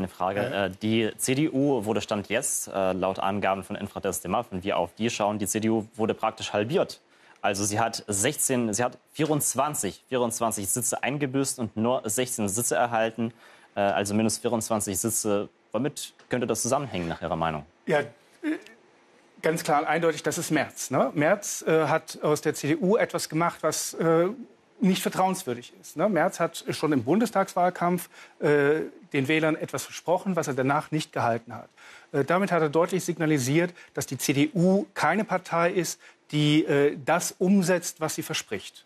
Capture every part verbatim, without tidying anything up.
eine Frage. Äh, die C D U wurde Stand jetzt, äh, laut Angaben von Infratest D E M A F, wenn wir auf die schauen, die C D U wurde praktisch halbiert. Also sie hat sechzehn, sie hat vierundzwanzig, vierundzwanzig Sitze eingebüßt und nur sechzehn Sitze erhalten. Äh, also minus vierundzwanzig Sitze. Womit könnte das zusammenhängen, nach Ihrer Meinung? Ja, ganz klar und eindeutig, das ist Merz. Ne? Merz äh, hat aus der C D U etwas gemacht, was äh, nicht vertrauenswürdig ist. Ne? Merz hat schon im Bundestagswahlkampf äh, den Wählern etwas versprochen, was er danach nicht gehalten hat. Äh, damit hat er deutlich signalisiert, dass die C D U keine Partei ist, die äh, das umsetzt, was sie verspricht.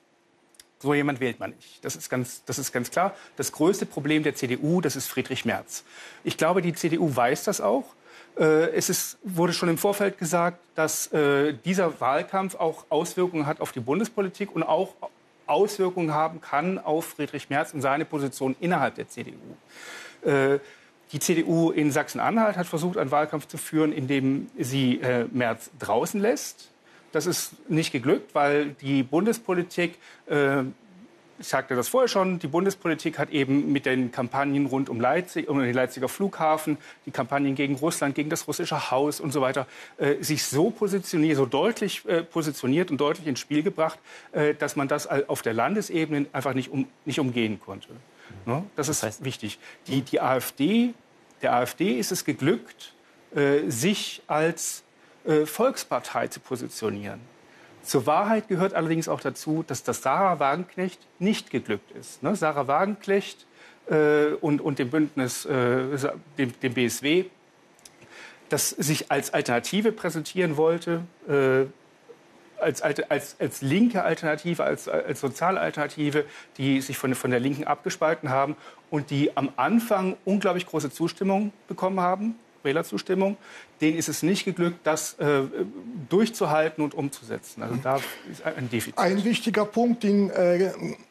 So jemand wählt man nicht. Das ist ganz, das ist ganz klar. Das größte Problem der C D U, das ist Friedrich Merz. Ich glaube, die C D U weiß das auch. Äh, es ist, wurde schon im Vorfeld gesagt, dass äh, dieser Wahlkampf auch Auswirkungen hat auf die Bundespolitik und auch Auswirkungen haben kann auf Friedrich Merz und seine Position innerhalb der C D U. Äh, die C D U in Sachsen-Anhalt hat versucht, einen Wahlkampf zu führen, in dem sie äh, Merz draußen lässt. Das ist nicht geglückt, weil die Bundespolitik, äh, ich sagte das vorher schon, die Bundespolitik hat eben mit den Kampagnen rund um Leipzig, um den Leipziger Flughafen, die Kampagnen gegen Russland, gegen das russische Haus und so weiter, äh, sich so positioniert, so deutlich äh, positioniert und deutlich ins Spiel gebracht, äh, dass man das auf der Landesebene einfach nicht, um, nicht umgehen konnte. Ne? Das ist das heißt, wichtig. Die, die AfD, der AfD ist es geglückt, äh, sich als äh, Volkspartei zu positionieren. Zur Wahrheit gehört allerdings auch dazu, dass das Sarah Wagenknecht nicht geglückt ist. Ne? Sarah Wagenknecht äh, und, und dem Bündnis, äh, dem, dem B S W, das sich als Alternative präsentieren wollte, äh, als, als, als linke Alternative, als, als soziale Alternative, die sich von, von der Linken abgespalten haben und die am Anfang unglaublich große Zustimmung bekommen haben. Wählerzustimmung, denen ist es nicht geglückt, das äh, durchzuhalten und umzusetzen. Also da ist ein Defizit. Ein wichtiger Punkt, den äh,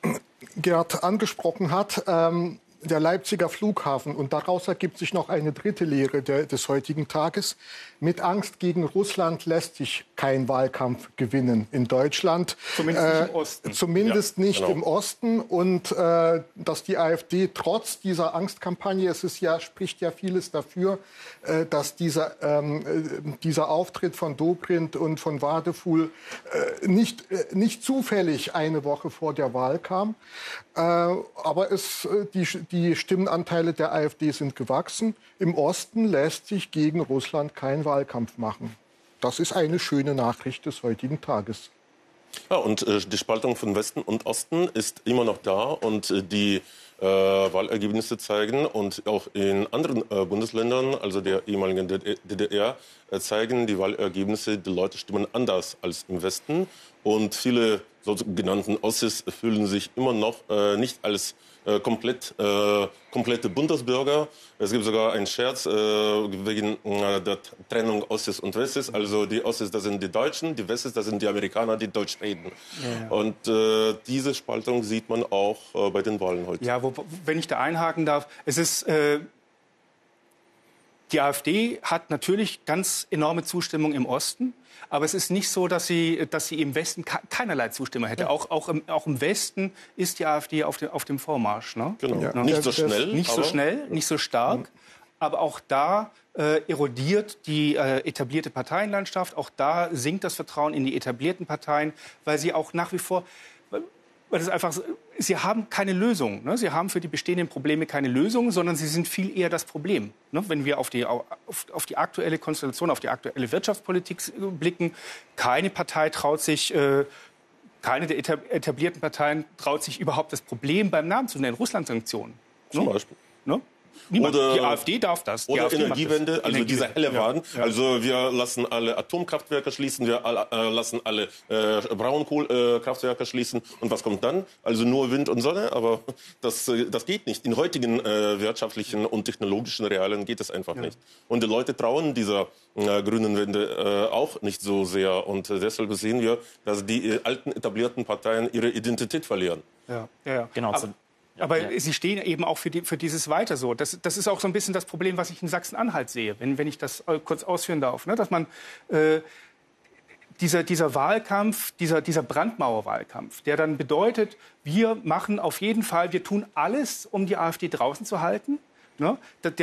Gerd angesprochen hat, ähm, der Leipziger Flughafen. Und daraus ergibt sich noch eine dritte Lehre der, des heutigen Tages. Mit Angst gegen Russland lässt sich kein Wahlkampf gewinnen in Deutschland. Zumindest nicht im Osten. Äh, zumindest ja, nicht genau. im Osten. Und äh, dass die AfD trotz dieser Angstkampagne, es ist ja, spricht ja vieles dafür, äh, dass dieser, ähm, dieser Auftritt von Dobrindt und von Wadefuhl äh, nicht, äh, nicht zufällig eine Woche vor der Wahl kam. Äh, aber es, die, die Stimmenanteile der AfD sind gewachsen. Im Osten lässt sich gegen Russland kein Wahlkampf machen. Das ist eine schöne Nachricht des heutigen Tages. Ja, und äh, die Spaltung von Westen und Osten ist immer noch da. Und äh, die äh, Wahlergebnisse zeigen und auch in anderen äh, Bundesländern, also der ehemaligen D D R, äh, zeigen die Wahlergebnisse, die Leute stimmen anders als im Westen. Und viele sogenannten Ossis fühlen sich immer noch äh, nicht als äh, komplett, äh, komplette Bundesbürger. Es gibt sogar einen Scherz äh, wegen äh, der Trennung Ossis und Wessis. Also die Ossis, das sind die Deutschen, die Wessis, das sind die Amerikaner, die Deutsch reden. Ja. Und äh, diese Spaltung sieht man auch äh, bei den Wahlen heute. Ja, wo, wenn ich da einhaken darf, es ist... Äh Die AfD hat natürlich ganz enorme Zustimmung im Osten. Aber es ist nicht so, dass sie, dass sie im Westen keinerlei Zustimmung hätte. Ja. Auch, auch, im, auch im Westen ist die AfD auf dem, auf dem Vormarsch. Ne? Genau. Ja. Nicht so schnell. Nicht so schnell, nicht so stark. Mhm. Aber auch da äh, erodiert die äh, etablierte Parteienlandschaft. Auch da sinkt das Vertrauen in die etablierten Parteien, weil sie auch nach wie vor... Weil das einfach, sie haben keine Lösung. Ne? Sie haben für die bestehenden Probleme keine Lösung, sondern sie sind viel eher das Problem. Ne? Wenn wir auf die, auf, auf die aktuelle Konstellation, auf die aktuelle Wirtschaftspolitik blicken, keine Partei traut sich, äh, keine der etablierten Parteien traut sich überhaupt das Problem beim Namen zu nennen, Russland-Sanktionen. Ne? Zum Beispiel. Ne? Niemand. Oder, die AfD darf das. Die oder AfD Energiewende, also Energiewende. dieser helle Wagen. Ja, ja. Also wir lassen alle Atomkraftwerke schließen, wir alle, äh, lassen alle äh, Braunkohlekraftwerke äh, schließen. Und was kommt dann? Also nur Wind und Sonne, aber das, äh, das geht nicht. In heutigen äh, wirtschaftlichen und technologischen Realien geht es einfach ja. nicht. Und die Leute trauen dieser äh, grünen Wende äh, auch nicht so sehr. Und äh, deshalb sehen wir, dass die äh, alten etablierten Parteien ihre Identität verlieren. Ja, ja, ja. Genau. Aber Aber ja. sie stehen eben auch für, die, für dieses Weiter so. Das, das ist auch so ein bisschen das Problem, was ich in Sachsen-Anhalt sehe, wenn, wenn ich das kurz ausführen darf. Ne? Dass man äh, dieser, dieser Wahlkampf, dieser, dieser Brandmauerwahlkampf, der dann bedeutet, wir machen auf jeden Fall, wir tun alles, um die AfD draußen zu halten. Ne? Der,